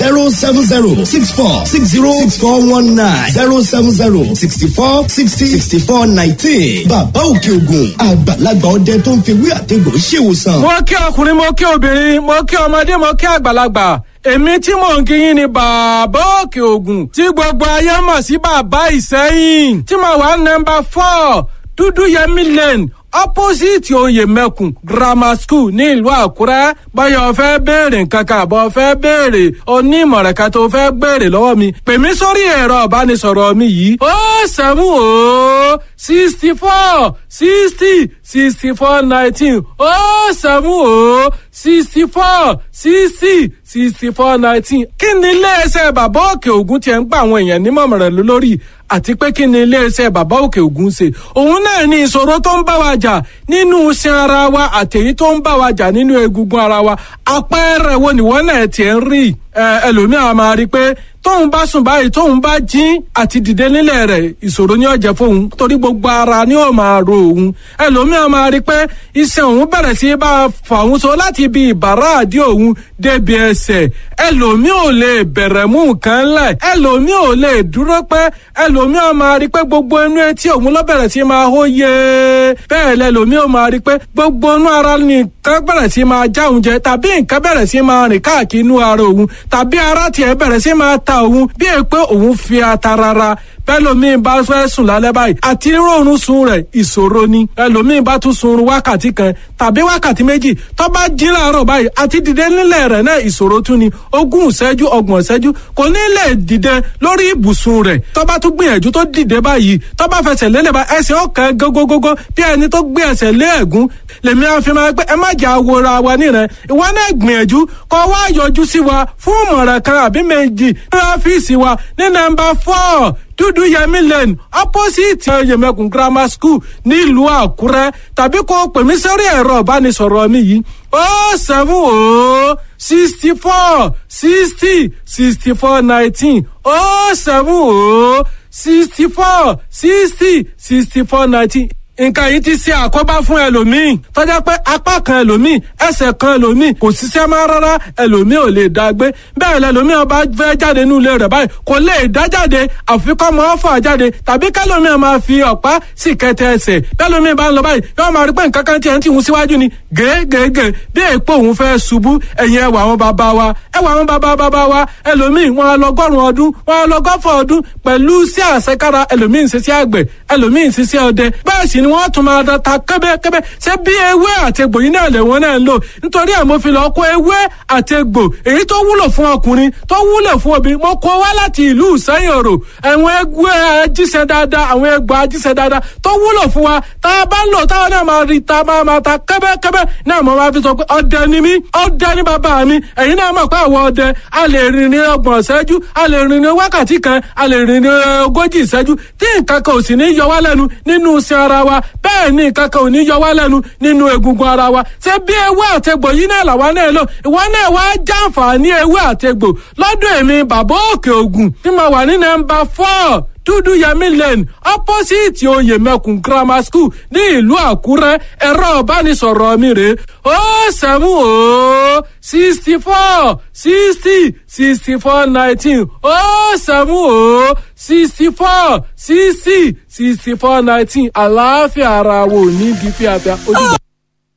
07064606419 07064606419. Bàbá Òkè Ògùn àgbàlagbà ọdẹ tó ń fi wí àtẹ̀gbò ṣèwòsàn. Mo kí ọkùnrin, mo kí obìnrin, mo kí ọmọdé, mo kí àgbàlagbà. Èmi tí mò ń kíyìn ni Bàbá Òkè Ògùn tí gbogbo ayé mọ̀ sí Bàbá Ìsẹ́yìn, tí mo wà number 4 Dúdúyẹmí Lane opposite Oyèmẹkùn Grammar School ní ìlú Àkúrẹ́. Báyọ̀ fẹ́ béèrè nǹkan kan àbọ̀ fẹ́ béèrè onímọ̀ràn kan tó fẹ́ béèrè lọ́wọ́ mi, pè mí sórí ẹ̀rọ ìbánisọ̀rọ̀ mi yìí 070 64 60 64 19 64 19. Kí ni iléeṣẹ́ Bàbá Òkè Ògùn tiẹ̀ ń gba àwọn èèyàn nímọ̀ràn lórí, àti pé kí ni iléeṣẹ́ Bàbá Òkè Ògùn ṣe? Òun náà ni ìṣòro tó ń bá wa jà nínú iṣan ara wa àtèyí tó ń bá wa jà nínú egungun ara wa. Àpẹẹrẹ wo ni wọ́n náà tiẹ̀ ń rí? Ẹlòmíràn máa rí pé tóun bá sùn báyìí tóun bá jí àti dìde nílẹ̀ rẹ̀ ìṣòro ni ó jẹ́ fóun, torí gbogbo ara ni ó máa ro òun. Ẹlòmíràn máa rí pé iṣan òun bẹ̀rẹ̀ sí bá fà òun so láti ibi ìbàrá àdí òun débi ẹsẹ̀. Ẹlòmí ò lè bẹ̀rẹ̀ mú nǹkan lẹ̀, ẹlòmí ò lè dúró pẹ́, ẹlòmíràn máa rí pé gbogbo inú etí òun ló bẹ̀rẹ̀ sí máa hó yé. Bẹ́ẹ̀ lẹ́lòmí ò máa rí pé gbogbo inú ara nìkan bẹ̀rẹ̀ sí máa já òun jẹ, tàbí nǹkan bẹ̀rẹ̀ sí máa rìn káàkiri inú ara òun, tàbí ara tiẹ̀ bẹ̀rẹ̀ sí máa ta òun bí è pé òun fi ata rárá. Bẹ́lòmíì bá fẹ́ sùn lálẹ́ báyìí àti rọrùn sùn rẹ̀ ìṣòro ni. Ẹlòmíì bá tún sùn wákàtí kan tàbí wákàtí méjì, tó bá jí láàárọ̀ báyìí àti dìde nílẹ̀ rẹ̀ náà ìṣòro tún ni. 20 ìṣẹ́jú 30 ìṣẹ́jú kò ní lè dìde lórí ibùsùn rẹ̀. Tó bá tún gbìyànjú tó dìde báyìí, tó bá fẹsẹ̀ lélẹ̀ bá ẹsẹ̀ ọ̀kan gógógógó bí ẹni tó gbé ẹsẹ̀ lé ẹ̀gún. Lèmi á fi máa pé ẹ má jà wòra wa níran. Ìwọ náà gbìyànjú kó wá yọjú sí wa fún ìmọ̀ràn kan àbí méjì ní ọ́fíìsì wa ní number 4 Dúdúyẹmí Lane opposite Oyèmẹkùn Grammar School nílùú Àkúrẹ́, tàbí kó pè mí sórí ẹ̀rọ ìbánisọ̀rọ̀ mi yìí 070 64 60 64 19 070 64 60 64 19. Nǹkan yìí ti ṣe àkóbá fún ẹlòmíì, tó jẹ́ pé apá kan ẹlòmíì, ẹsẹ̀ kan ẹlòmíì kò ṣiṣẹ́ mọ́ rárá, ẹlòmíì ò lè dá gbé. Bẹ́ẹ̀ lẹlòmíì ọba fẹ́ jáde nínú ilé rẹ̀ báyìí kò lè dá jáde, àfi kó máa fà jáde, tàbí kẹlòmíì máa fi ọ̀pá sí kẹtẹ ẹsẹ̀. Bẹ́lòmíì bá ń lọ báyìí yóò máa rí pé nǹkan kan tiẹ̀ ń tìhun síwájú ni gègègè bí èèpo òun fẹ́ ṣubú. Ẹ̀yin ẹwà àwọn bàbá wa, ẹwà àwọn bàbá wa, ẹlòmíì wọn lọgọ́rùn ọdún, wọn lọgọ́fọ̀ ọdún pẹ̀lú sí àṣekára. Ẹlòmíì ń ṣiṣẹ́ àgbẹ̀, ẹlòmíì ń ṣiṣẹ́ ọdẹ, bẹ́ẹ̀ sì ni wọ́n tún máa ta kẹ́bẹ́kẹ́bẹ́. Ṣé bí ewé àtegbò yìí náà lẹ́wọ̀n náà ń lò? Nítorí ẹ̀ mo fi lọ kó ewé àtegbò èyí tó wúlò fún ọkùnrin tó wúlò fún obìnrin. Mo kó wá láti ìlú Ìsẹ́yìn Òrò. Àwọn ewé ajíṣẹ́ dáadáa, àwọn egbò ajíṣẹ́ dáadáa tó wúlò fún wa. Tá a bá ń lò táwọn náà máa rí ta máa ta kẹ́bẹ́kẹ́bẹ́ náà mo máa fi sọ pé ọdẹ ni mí, ọdẹ ni bàbá mi. Ẹ̀yin náà mọ̀ pé àwọn ọdẹ a lè rìn ní 30 ìṣẹ́jú, a lè rìn ní wákàtí kan, a lè rìn ní 40 ìṣẹ́jú tí nǹkan kan ò sì ní yọ wá lẹ́nu nínú iṣan ara wa. Bẹ́ẹ̀ ni nǹkan kan ò ní yọ wá lẹ́nu nínú egungun ara wa. Ṣé bí ewé àtegbò yìí náà làwa náà lò? Ìwọ náà wá jàǹfààní ewé àtegbò lọ́dọ̀ èmi Bàbá Òkè Ògùn tí mo wà ní number 4 Dúdúyẹmí Lane opposite Oyèmẹkùn Grammar School ní ìlú Àkúrẹ́. Ẹ̀rọ ìbánisọ̀rọ̀ mi rèé 070 64 60 64 19 070 64 60 64 19. Àlàáfíà ara wo ní bí fíafíà ojúbọ.